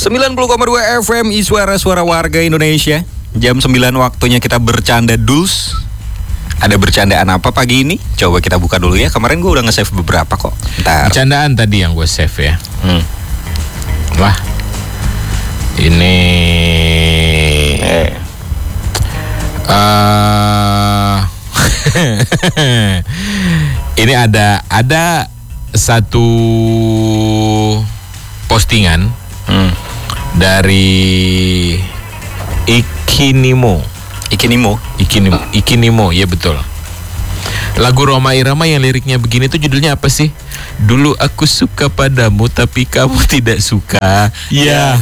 90,2 FM Suara warga Indonesia. Jam 9 waktunya kita bercanda duls. Ada bercandaan apa pagi ini? Coba kita buka dulu ya. Kemarin gue udah nge-save beberapa kok. Ntar. Bercandaan tadi yang gue save ya. Wah, ini ini ada satu postingan dari Ikinimo, ya betul. Lagu Rhoma Irama yang liriknya begini tuh judulnya apa sih? Dulu aku suka padamu tapi kamu tidak suka. Ya.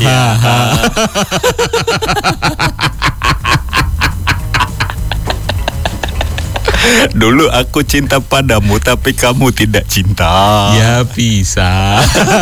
Dulu aku cinta padamu tapi kamu tidak cinta. Ya bisa.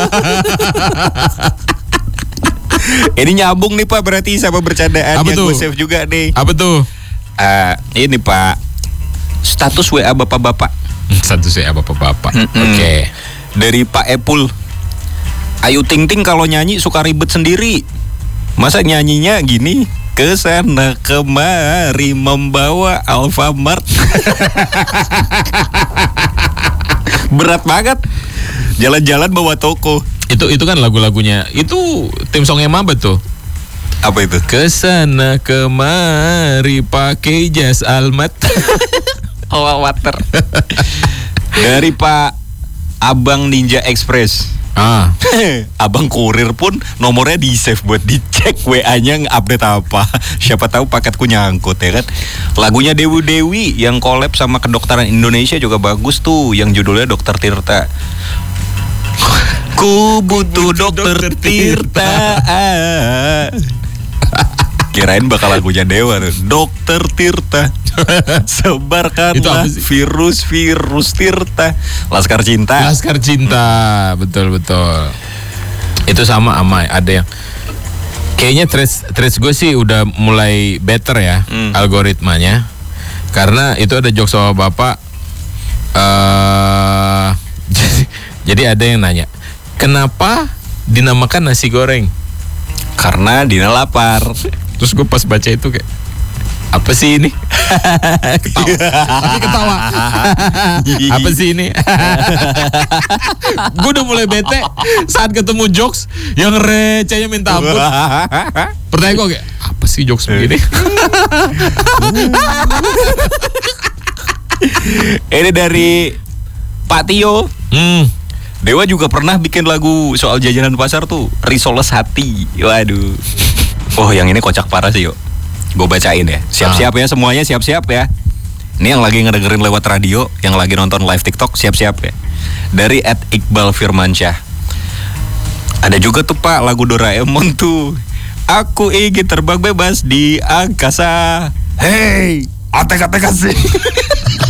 Ini nyambung nih Pak, berarti sama bercandaan apa yang tuh? gue save juga nih. Apa tuh? Ini Pak, status WA bapak-bapak. Status WA bapak-bapak. Oke. Dari Pak Epul. Ayu Ting Ting kalau nyanyi suka ribet sendiri. Masa nyanyinya gini? Kesana kemari membawa Alfamart. Berat banget. Jalan-jalan bawa toko. Itu kan lagu-lagunya. Itu tim songnya Maba tuh. Apa itu? Kesana kemari pakai jas almat. Water. Dari Pak Abang Ninja Express. Abang kurir pun nomornya di save buat dicek WA-nya nge-update apa. Siapa tahu paketku nyangkut ya kan. Lagunya Dewi Dewi yang collab sama Kedokteran Indonesia juga bagus tuh, yang judulnya Dokter Tirta. Ku butuh Dokter Tirta. Kirain bakal lagunya Dewa tuh. Dokter Tirta. Sebarkanlah virus Tirta. Laskar Cinta. Betul. Itu sama ada yang kayaknya threads gue sih udah mulai better ya algoritmanya. Karena itu ada jokes sama bapak. Jadi ada yang nanya, kenapa dinamakan nasi goreng? Karena Dina lapar. Terus gue pas baca itu kayak, apa sih ini? Ketawa. Apa sih ini? Gue udah mulai bete saat ketemu jokes yang recehnya minta ampun. Pertanyaan gue kayak, apa sih jokes begini? Ini dari Pak Tio. Dewa juga pernah bikin lagu soal jajanan pasar tuh, Risoles Hati. Waduh. Oh, yang ini kocak parah sih, yuk. Gue bacain ya. Siap-siap ya semuanya, siap-siap ya. Ini yang lagi ngedengerin lewat radio, yang lagi nonton live TikTok, siap-siap ya. Dari @Iqbal Firmansyah. Ada juga tuh Pak lagu Doraemon tuh. Aku ingin terbang bebas di angkasa. Hey, atek-atek sih.